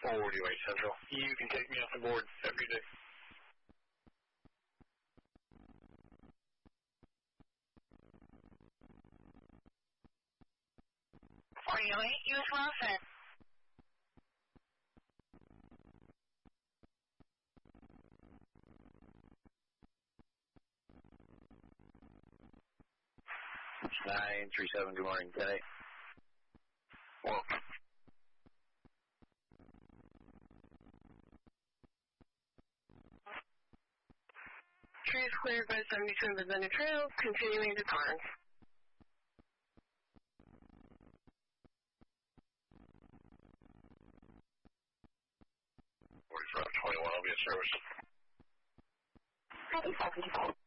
408 Central. You can take me off the board. Have a good day. 408, U.S. Welfare. It's 937, good morning, 10-8. Well, Tree is cleared by 72 and Virginia Trail, continuing to Torrance. 4521, I'll be at service. 35.